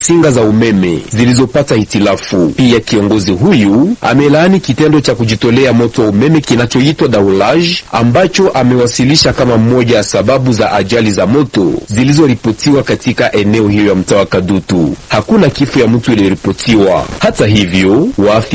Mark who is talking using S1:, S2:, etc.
S1: singa za umeme zilizopata hitilafu. Pia kiongozi huyu amelaani kitendo cha kujitolea moto wa umeme kinachoitwa daulage, ambacho amewasilisha kama mmoja ya sababu za ajali za moto zilizoripotiwa katika eneo hiyo ya mtaa wa Kadutu. Hakuna kifo ya mtu iliripotiwa. Hata hivyo,